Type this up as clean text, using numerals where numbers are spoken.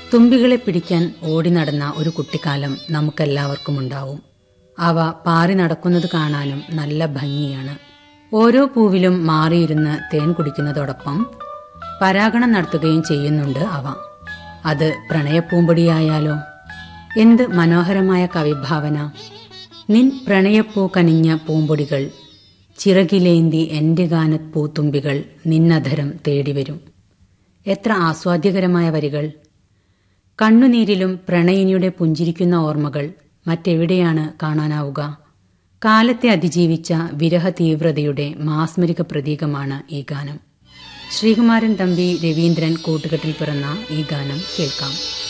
തുമ്പികളെ പിടിക്കാൻ ഓടി നടന്ന ഒരു കുട്ടിക്കാലം നമുക്കെല്ലാവർക്കും ഉണ്ടാവും. അവ പാറി നടക്കുന്നത് കാണാനും നല്ല ഭംഗിയാണ്. ഓരോ പൂവിലും മാറിയിരുന്ന് തേൻ കുടിക്കുന്നതോടൊപ്പം പരാഗണം നടത്തുകയും ചെയ്യുന്നുണ്ട് അവ. അത് പ്രണയപ്പൂമ്പൊടിയായാലോ? എന്ത് മനോഹരമായ കവിഭാവന! നിൻ പ്രണയപ്പൂ കനിഞ്ഞ പൂമ്പൊടികൾ ചിറകിലേന്തി എന്റെ ഗാനത് പൂത്തുമ്പികൾ നിന്നധരം തേടിവരും. എത്ര ആസ്വാദ്യകരമായ വരികൾ! കണ്ണുനീരിലും പ്രണയിനിയുടെ പുഞ്ചിരിക്കുന്ന ഓർമ്മകൾ മറ്റെവിടെയാണ് കാണാനാവുക? കാലത്തെ അതിജീവിച്ച വിരഹ തീവ്രതയുടെ മാസ്മരിക പ്രതീകമാണ് ഈ ഗാനം. ശ്രീകുമാരൻ തമ്പി രവീന്ദ്രൻ കൂട്ടുകെട്ടിൽ പിറന്ന ഈ ഗാനം കേൾക്കാം.